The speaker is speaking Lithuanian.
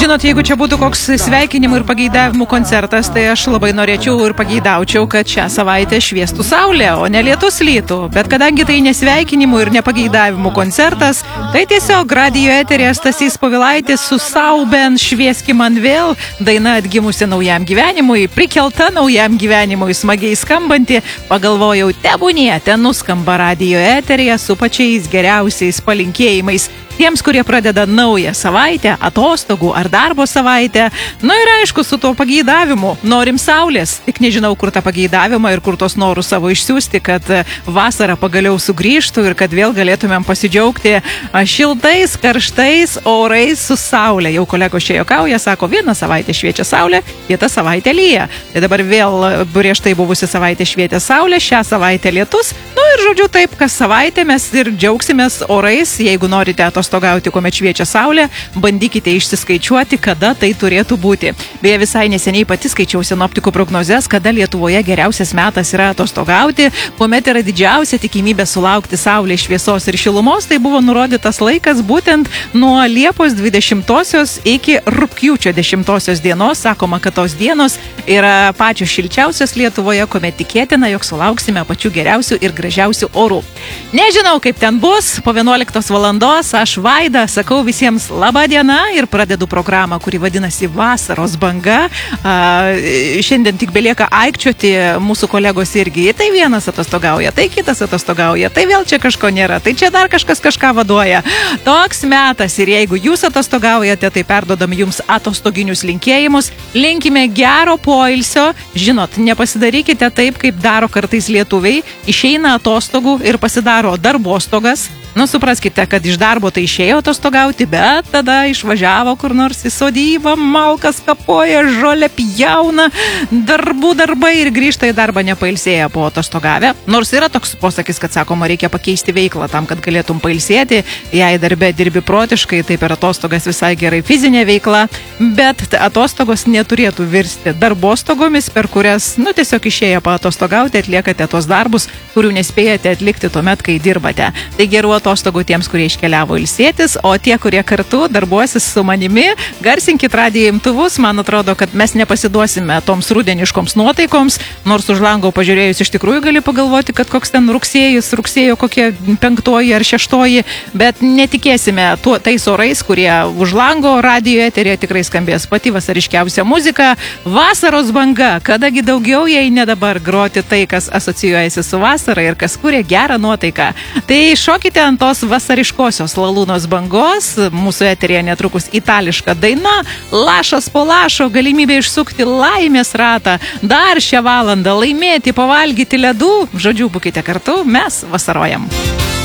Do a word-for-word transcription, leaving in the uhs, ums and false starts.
žinot, jeigu čia būtų koks sveikinimų ir pageidavimų koncertas, tai aš labai norėčiau ir pageidaučiau, kad šią savaitę šviestų saulė, o ne lietus lytų. Bet kadangi tai nesveikinimų ir nepageidavimų koncertas, tai tiesiog radijo eterėje Stasys Povilaitis su Sauben švieski man vėl, daina atgimusi naujam gyvenimui, prikelta naujam gyvenimui, smagiai skambanti. Pagalvojau, tebūnie, ten nuskamba radijo eterėje su pačiais geriausiais palinkėjimais tiems, kurie pradeda naują savaitę, atostogų ar darbo savaitę. Nu ir aišku, su tuo pageidavimu. Norim saulės, tik nežinau, kur tą pageidavimą ir kur tos norus savo išsiųsti, kad vasara pagaliau sugrįžtų ir kad vėl galėtumėm pasidžiaugti šiltais, karštais orais su saulė. Jau kolegos čia juokauja, sako, vieną savaitę šviečia saulė, kitą savaitę lyja. Tai dabar vėl prieš tai buvusi savaitė švietė saulė, šią savaitę lietus. Nu ir žodžiu taip, kas savaitę mes ir džiaugsimės orais. Jeigu norite atostogauti, kuomet šviečia saulė, bandykite išsiskaičiuoti, kada tai turėtų būti. Beje, visai neseniai pati skaičiau sinoptikų prognozes, kada Lietuvoje geriausias metas yra atostogauti, kuomet yra didžiausia tikimybė sulaukti saulės šviesos ir šilumos. Tai buvo nurodytas laikas būtent nuo Liepos dvidešimtosios iki rugpjūčio dešimtosios dienos. Sakoma, kad tos dienos yra pačios šilčiausios Lietuvoje, kuomet tikėtina, jog sulauksime pačių geriausių ir gražiausių orų. Nežinau, kaip ten bus. Po vienuoliktos valandos aš Vaida sakau visiems laba diena ir pradedu programą, kuri vadinasi Vasaros banga. A, šiandien tik belieka aikčioti mūsų kolegos irgi. Tai vienas atostogauja, tai kitas atostogauja, tai vėl čia kažko nėra, tai čia dar kažkas kažką vaduoja. Toks metas ir jeigu jūs atostogaujate, tai perdodam jums atostoginius linkėjimus. Linkime gero poilsio. Žinot, nepasidarykite taip, kaip daro kartais lietuviai. Išeina atostogų ir pasidaro darbostogas. Nu, supraskite, kad iš darbo tai išėjo atostogauti, bet tada išvažiavo kur nors į sodybą, malkas kapoja, žolę pjauna, darbų darbai ir grįžta į darbą nepailsėję po atostogavę. Nors yra toks posakis, kad sakoma, reikia pakeisti veiklą tam, kad galėtum pailsėti. Jei darbe dirbi protiškai, tai per atostogas visai gerai fizinė veikla, bet atostogos neturėtų virsti darbostogomis, per kurias, nu, tiesiog išėję paatostogauti, atliekate tos darbus, kurių nespėjate atlikti tuomet, kai dirbate. Tai gerų atostogų tiems, kurie iškeliavo ilsėtis, o tie, kurie kartu darbuosis su manimi, garsinkit radijo imtuvus. Man atrodo, kad mes nepasiduosime toms rudeniškoms nuotaikoms, nors už lango pažiūrėjus iš tikrųjų gali pagalvoti, kad koks ten rugsėjus, rugsėjo kokie penktoji ar šeštoji, bet netikėsime tuo, tais orais, kurie už lango radijo eterėje tikrai skambės pati vasariškiausia muzika. Vasaros banga, kadagi daugiau, jei ne dabar groti tai, kas asocijuojasi su vasara ir kas kuria gerą nuotaiką. Tai šokite ant tos vasariškosios lalūnos bangos. Mūsų eterėje netrukus itališka daina, lašas po lašo, galimybė išsukti laimės ratą, dar šią valandą laimėti, pavalgyti ledų. Žodžiu, būkite kartu, mes vasarojam.